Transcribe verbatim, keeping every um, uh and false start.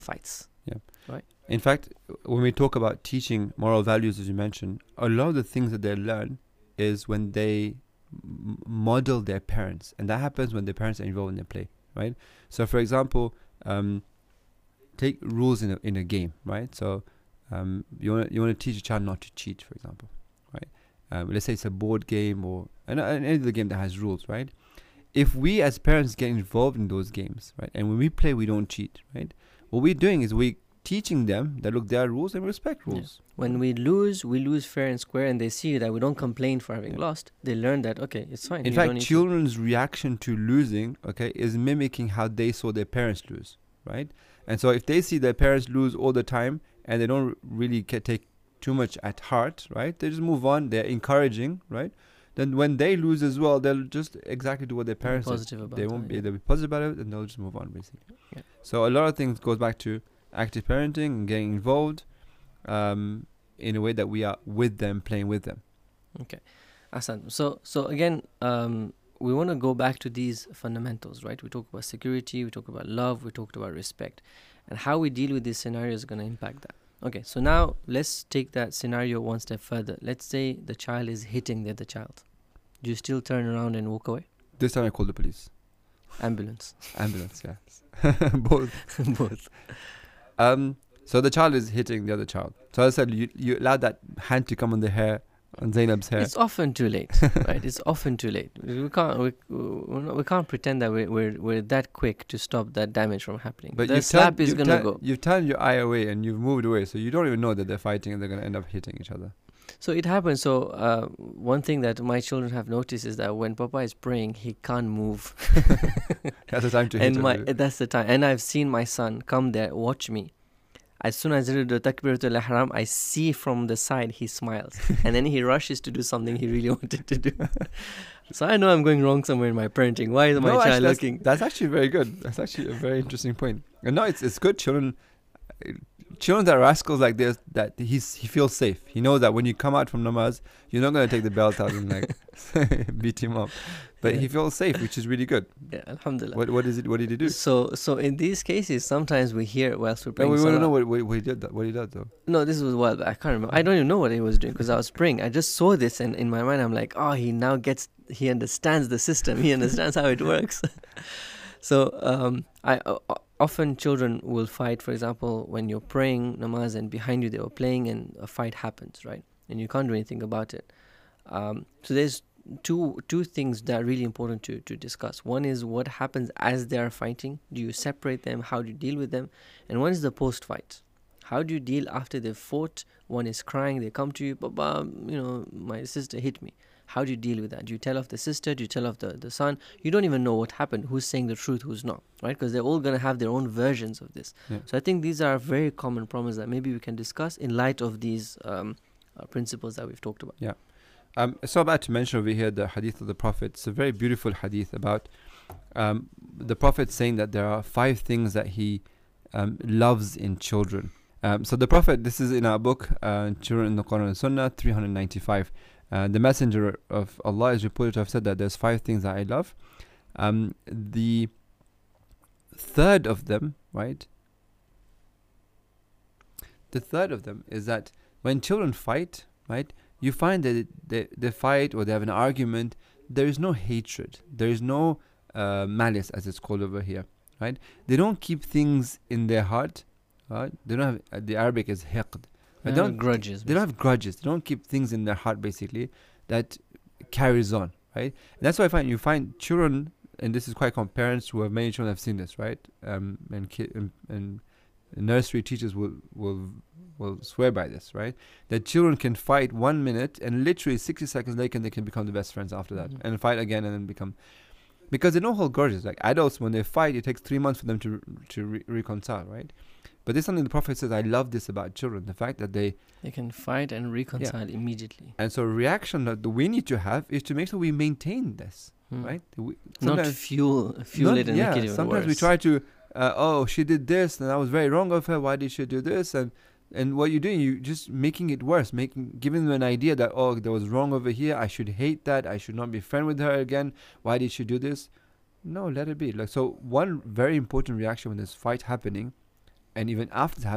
fights. Yeah. Right. In fact, when we talk about teaching moral values, as you mentioned, a lot of the things that they learn is when they m- model their parents, and that happens when their parents are involved in their play, right? So, for example, um, take rules in a in a game, right? So, um, you want you want to teach a child not to cheat, for example, right? Um, let's say it's a board game or an, an, any other game that has rules, right? If we as parents get involved in those games, right, and when we play, we don't cheat, right? What we're doing is we teaching them that look, there are rules and we respect rules. Yeah. When we lose, we lose fair and square, and they see that we don't complain for having Yeah. lost. They learn that, okay, it's fine. In you don't fact, need children's reaction to losing, okay, is mimicking how they saw their parents lose, right? And so if they see their parents lose all the time and they don't really ca- take too much at heart, right? They just move on. They're encouraging, right? Then when they lose as well, they'll just exactly do what their to be parents did. positive about They it. won't be. yeah. They'll be positive about it, and they'll just move on, basically. Yeah. So a lot of things goes back to active parenting and getting involved, um, in a way that we are with them, playing with them. Asan. So, so again, um, we want to go back to these fundamentals, right? We talk about security, we talk about love, we talked about respect, and how we deal with these scenarios is going to impact that. Okay, so now let's take that scenario one step further. Let's say the child is hitting the other child. Do you still turn around and walk away? This time I call the police. Ambulance. Ambulance, yeah. Both. Both. Um, so the child is hitting the other child. So as I said, you, you allow that hand to come on the hair, on Zainab's hair. It's often too late, right? It's often too late. We can't we, we, we can't pretend that we're, we're we're that quick to stop that damage from happening. But the you've slap turned, is you've gonna turned- go. You've turned your eye away and you've moved away, so you don't even know that they're fighting and they're going to end up hitting each other. So it happens. So uh, one thing that my children have noticed is that when Papa is praying, he can't move. That's the time to hit and him, my really. that's the time. And I've seen my son come there, watch me. As soon as I do the Takbiratul Ihram, I see from the side he smiles, and then he rushes to do something he really wanted to do. So I know I'm going wrong somewhere in my parenting. Why is my No, child actually, that's, looking? that's actually very good. That's actually a very interesting point. And no, it's it's good. Children, children that are rascals like this, that he's he feels safe. He knows that when you come out from namaz, you're not going to take the belt out and like beat him up. But Yeah. he feels safe, which is really good. Yeah, alhamdulillah. What what is it? What did he do? So, so in these cases, sometimes we hear whilst we're No, praying. we want to salah- know what, what, what he did. What he did though. No, this was a while back. I can't remember. I don't even know what he was doing because I was praying. I just saw this, and in my mind, I'm like, oh, he now gets, he understands the system. He understands how it works. So, um, I uh, often children will fight. For example, when you're praying namaz and behind you they were playing, and a fight happens, right? And you can't do anything about it. Um, so there's two two things that are really important to to discuss. One is what happens as they are fighting. Do you separate them? How do you deal with them? And one is the post fight. How do you deal after they've fought? One is crying, they come to you, Baba, you know, my sister hit me. How do you deal with that? Do you tell off the sister? Do you tell off the, the son? You don't even know what happened, who's saying the truth, who's not, right? Because they're all going to have their own versions of this. Yeah. So I think these are very common problems that maybe we can discuss in light of these um, uh, principles that we've talked about. Um, it's not bad to mention over here the hadith of the Prophet. It's a very beautiful hadith about um, the Prophet saying that there are five things that he um, loves in children. Um, so the Prophet, this is in our book, uh, Children in the Quran and Sunnah, three hundred ninety-five. Uh, the Messenger of Allah is reported to have said that there's five things that I love. Um, the third of them, right? The third of them is that when children fight, right, you find that they, they fight or they have an argument, there is no hatred. There is no uh, malice, as it's called over here, right? They don't keep things in their heart, right? They don't have, uh, the Arabic is hiqd. They They don't don't have grudges. They don't have grudges. They don't keep things in their heart, basically, that carries on, right? And that's why I find you find children, and this is quite common. Parents who have many children have seen this, right? Um, and ki- and, and nursery teachers will will will swear by this, right? That children can fight one minute, and literally sixty seconds later, they can become the best friends after that, Mhm. and fight again, and then become, because they don't hold grudges. Like adults, when they fight, it takes three months for them to to re- reconcile, right? But this is something the Prophet says, I love this about children, the fact that they, They can fight and reconcile immediately. and so reaction that we need to have is to make sure we maintain this, Hmm. right? We, Not sometimes- fuel, fuel not- it and yeah, make it even sometimes we worse. try to, uh, oh, she did this, and that was very wrong of her. Why did she do this? And and what you're doing, you just making it worse, making giving them an idea that, oh, there was wrong over here. I should hate that. I should not be friend with her again. Why did she do this? No, let it be. Like, so one very important reaction when there's fight happening, and even after they have